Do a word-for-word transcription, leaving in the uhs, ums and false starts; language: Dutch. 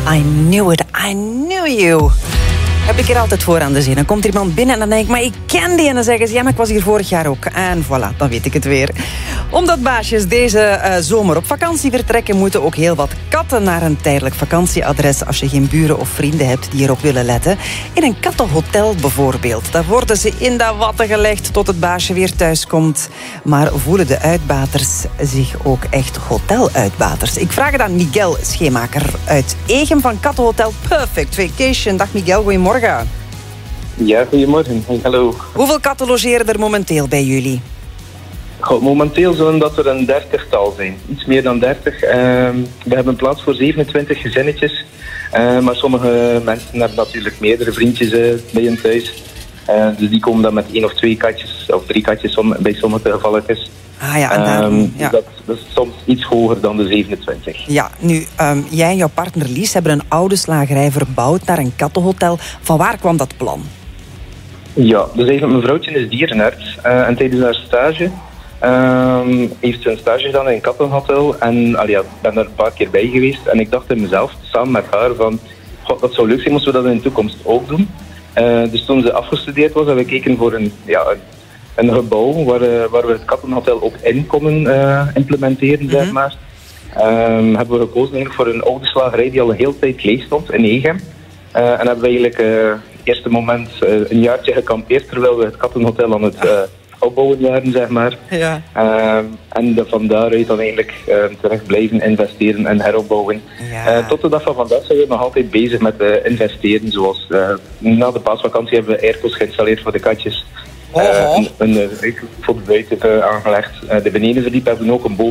I knew it, I knew you. Heb ik er altijd voor aan de zin. Dan komt er iemand binnen en dan denk ik, maar ik ken die. En dan zeggen ze, ja, maar ik was hier vorig jaar ook. En voilà, dan weet ik het weer. Omdat baasjes deze uh, zomer op vakantie vertrekken, moeten ook heel wat katten naar een tijdelijk vakantieadres als je geen buren of vrienden hebt die erop willen letten. In een kattenhotel bijvoorbeeld. Daar worden ze in de watten gelegd tot het baasje weer thuis komt. Maar voelen de uitbaters zich ook echt hoteluitbaters? Ik vraag het aan Miguel Scheemaker uit Egem van Kattenhotel Perfect Vacation. Dag Miguel, goedemorgen. Ja, goedemorgen. Hey, hallo. Hoeveel katten logeren er momenteel bij jullie? Goed, momenteel zullen dat er een dertigtal zijn. Iets meer dan dertig. Uh, we hebben plaats voor zevenentwintig gezinnetjes. Uh, maar sommige mensen hebben natuurlijk meerdere vriendjes uh, bij hun thuis. Uh, dus die komen dan met één of twee katjes, of drie katjes som, bij sommige gevalletjes. Ah ja, en daarom, um, ja. dat, dat is soms iets hoger dan de zevenentwintig. Ja, nu, um, jij en jouw partner Lies hebben een oude slagerij verbouwd naar een kattenhotel. Van waar kwam dat plan? Ja, dus eigenlijk mijn vrouwtje is dierenarts. Uh, en tijdens haar stage um, heeft ze een stage gedaan in een kattenhotel. En allee, ja, ik ben er een paar keer bij geweest. En ik dacht in mezelf, samen met haar, van, god, dat zou leuk zijn moesten we dat in de toekomst ook doen. Uh, dus toen ze afgestudeerd was, hebben we gekeken voor een, ja, een, een gebouw waar, uh, waar we het kattenhotel ook in konden uh, implementeren, mm-hmm. zeg maar. Um, hebben we gekozen eigenlijk voor een oude slagerij die al een hele tijd leeg stond in Egem. Uh, en hebben we eigenlijk uh, het eerste moment uh, een jaartje gekampeerd terwijl we het kattenhotel aan het uh, opbouwen waren, zeg maar. Ja. Uh, en de, van daaruit dan eigenlijk uh, terug blijven investeren en heropbouwen. Ja. Uh, tot de dag van vandaag zijn we nog altijd bezig met uh, investeren. Zoals uh, na de paasvakantie hebben we airco's geïnstalleerd voor de katjes. Uh, een, een, een voor de buiten uh, aangelegd. Uh, de benedenverdiep hebben we ook een boven.